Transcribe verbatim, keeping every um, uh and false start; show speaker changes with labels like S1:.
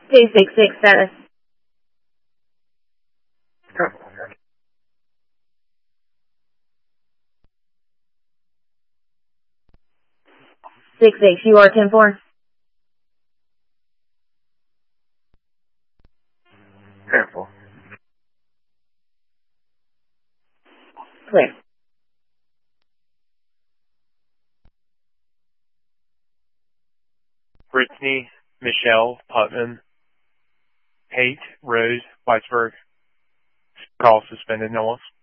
S1: K six six status. six six, U R ten four.
S2: Careful.
S1: Clear.
S3: Brittany Michelle Putman, Kate Rose Weisberg. Call suspended, no one.